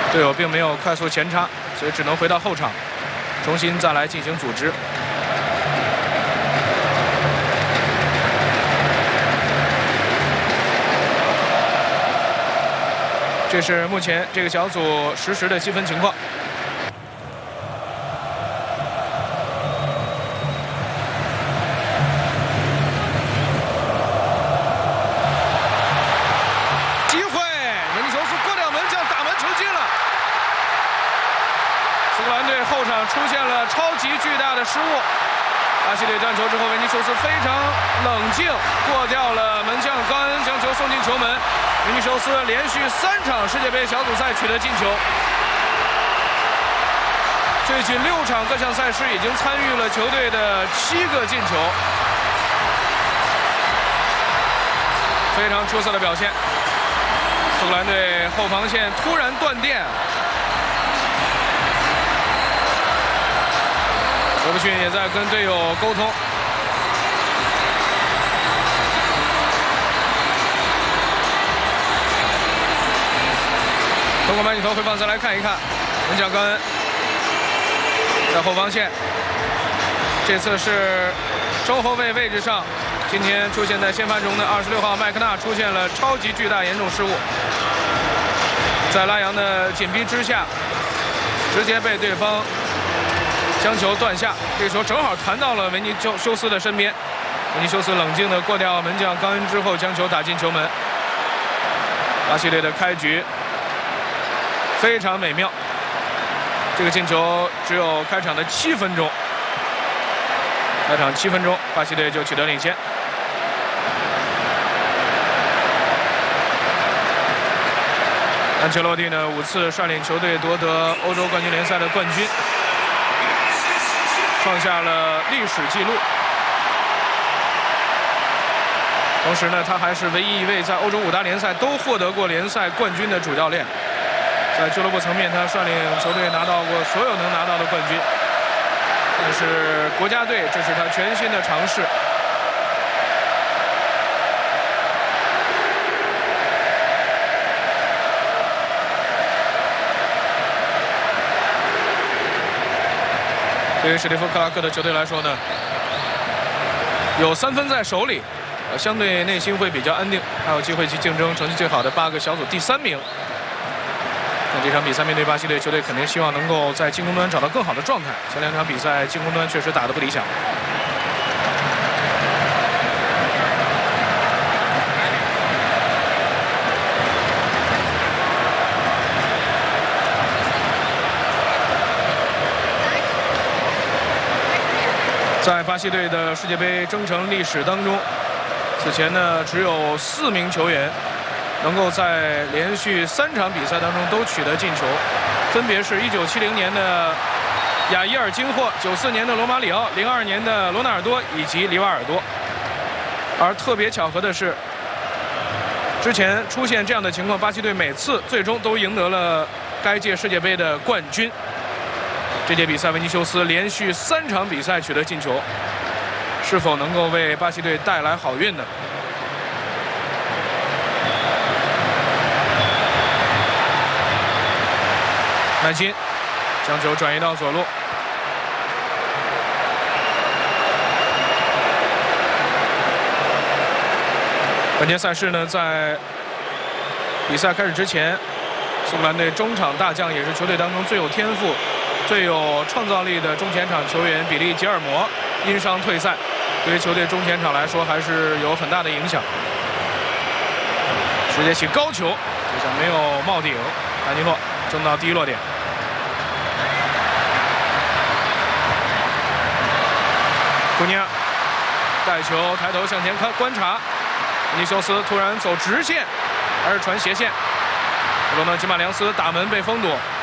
队友并没有快速前插，所以只能回到后场，重新再来进行组织。这是目前这个小组实时的积分情况。机会，维尼修斯过掉门将，打门球进了。苏格兰队后场出现了超级巨大的失误。巴西队断球之后，维尼修斯非常冷静，过掉了门将冈恩，将球送进球门。维尼修斯连续3场世界杯小组赛取得进球，最近6场各项赛事已经参与了球队的7个进球，非常出色的表现。苏格兰队后防线突然断电，罗伯逊也在跟队友沟通。通过慢镜头回放再来看一看，门将冈恩在后防线，这次是中后卫位置上，今天出现在先发中的26号麦克纳出现了超级巨大严重失误，在拉扬的紧逼之下，直接被对方将球断下，这球正好弹到了维尼修斯的身边，维尼修斯冷静地过掉门将冈恩之后，将球打进球门。巴西队的开局非常美妙，这个进球只有开场的7分钟，开场7分钟，巴西队就取得领先。安切洛蒂呢5次率领球队夺得欧洲冠军联赛的冠军，创下了历史纪录。同时呢，他还是唯一一位在欧洲5大联赛都获得过联赛冠军的主教练。在俱乐部层面，他率领球队拿到过所有能拿到的冠军，但是国家队这是他全新的尝试。对于史蒂夫·克拉克的球队来说呢，有3分在手里，相对内心会比较安定，还有机会去竞争成绩最好的8个小组第3名。那这场比赛面对巴西队，球队肯定希望能够在进攻端找到更好的状态。前2场比赛进攻端确实打得不理想。在巴西队的世界杯征程历史当中，此前呢只有4名球员能够在连续3场比赛当中都取得进球，分别是1970年的亚伊尔金霍、94年的罗马里奥、02年的罗纳尔多以及里瓦尔多。而特别巧合的是，之前出现这样的情况，巴西队每次最终都赢得了该届世界杯的冠军。这届比赛，维尼修斯连续3场比赛取得进球，是否能够为巴西队带来好运呢？麦金将球转移到左路，本届赛事呢，在比赛开始之前，苏格兰队中场大将也是球队当中最有天赋、最有创造力的中前场球员比利·吉尔摩因伤退赛，对于球队中前场来说还是有很大的影响。直接起高球，这下没有帽顶，丹尼洛争到第一落点。库尼亚带球抬头向前看观察，维尼修斯突然走直线，还是传斜线。罗纳·吉马良斯打门被封堵，